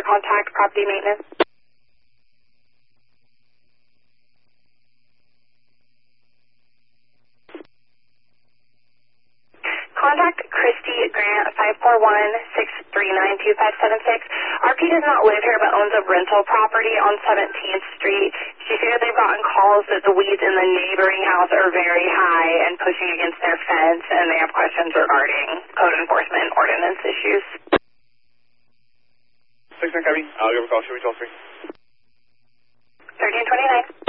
contact property maintenance. Contact Christy Grant, 541-639-2576. RP does not live here but owns a rental property on 17th Street. She said they've gotten calls that the weeds in the neighboring house are very high and pushing against their fence, and they have questions regarding code enforcement ordinance issues. 6-9 Cabby, I'll give a call. Should we tell 3? 1329.